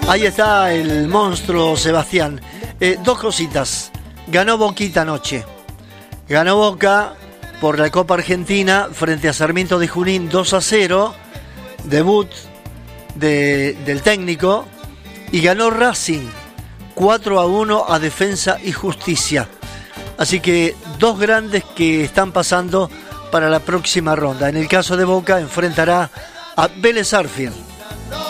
Ahí está el monstruo Sebastián. Dos cositas. Ganó Boquita anoche. Ganó Boca por la Copa Argentina frente a Sarmiento de Junín 2-0. Debut del técnico. Y ganó Racing 4-1 a Defensa y Justicia. Así que dos grandes que están pasando para la próxima ronda. En el caso de Boca enfrentará a Vélez Sarsfield.